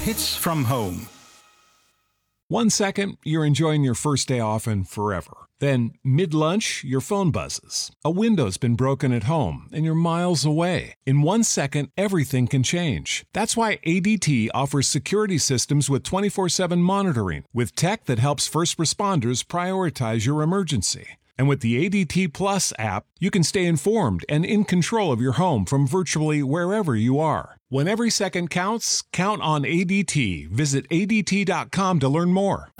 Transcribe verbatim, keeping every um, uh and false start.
Hits from home. One second, you're enjoying your first day off and forever. Then, mid-lunch, your phone buzzes. A window's been broken at home, and you're miles away. In one second, everything can change. That's why A D T offers security systems with twenty-four seven monitoring, with tech that helps first responders prioritize your emergency. And with the A D T Plus app, you can stay informed and in control of your home from virtually wherever you are. When every second counts, count on A D T. Visit A D T dot com to learn more.